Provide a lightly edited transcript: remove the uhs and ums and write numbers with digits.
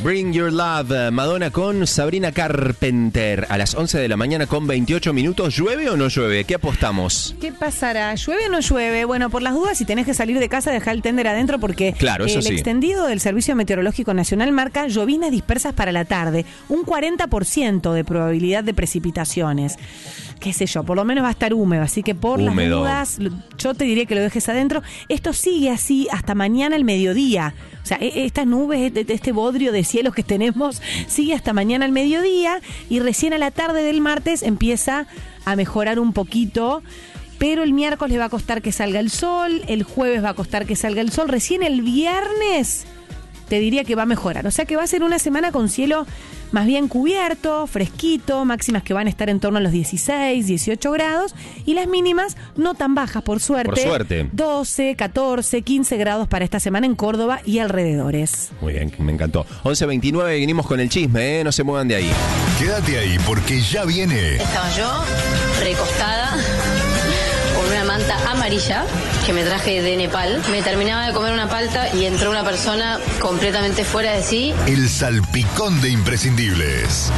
Bring Your Love, Madonna con Sabrina Carpenter. A las 11 de la mañana con 28 minutos. ¿Llueve o no llueve? ¿Qué apostamos? ¿Qué pasará? ¿Llueve o no llueve? Bueno, por las dudas, si tenés que salir de casa, dejá el tender adentro porque claro, eso el sí. extendido del Servicio Meteorológico Nacional marca llovinas dispersas para la tarde. Un 40% de probabilidad de precipitaciones. Qué sé yo, por lo menos va a estar húmedo, así que por húmedo. las dudas, yo te diría que lo dejes adentro. Esto sigue así hasta mañana al mediodía. O sea, estas nubes, este bodrio de cielos que tenemos, sigue hasta mañana al mediodía y recién a la tarde del martes empieza a mejorar un poquito. Pero el miércoles le va a costar que salga el sol, el jueves va a costar que salga el sol, recién el viernes te diría que va a mejorar. O sea que va a ser una semana con cielo más bien cubierto, fresquito, máximas que van a estar en torno a los 16, 18 grados y las mínimas no tan bajas, por suerte. Por suerte. 12, 14, 15 grados para esta semana en Córdoba y alrededores. Muy bien, me encantó. 11:29, venimos con el chisme, no se muevan de ahí. Quédate ahí porque ya viene. Estaba yo recostada con una manta amarilla que me traje de Nepal. Me terminaba de comer una palta y entró una persona completamente fuera de sí. El salpicón de imprescindibles.